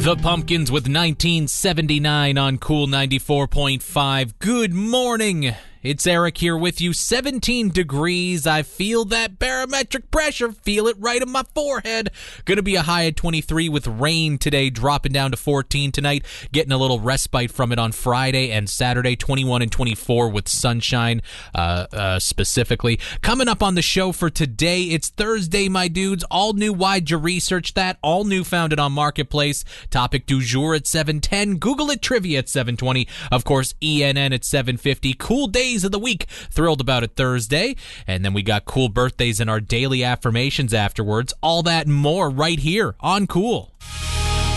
The Pumpkins with 1979 on Cool 94.5. Good morning. It's Eric here with you. 17 degrees. I feel that barometric pressure. Feel it right on my forehead. Going to be a high at 23 with rain today, dropping down to 14 tonight. Getting a little respite from it on Friday and Saturday, 21 and 24 with sunshine specifically. Coming up on the show for today, it's Thursday, my dudes. All new Why'd You Research That? All new founded on Marketplace. Topic du jour at 7:10. Google it trivia at 7:20. Of course, ENN at 7:50. Cool days of the week. Thrilled about it Thursday. And then we got cool birthdays and our daily affirmations afterwards. All that and more right here on Cool.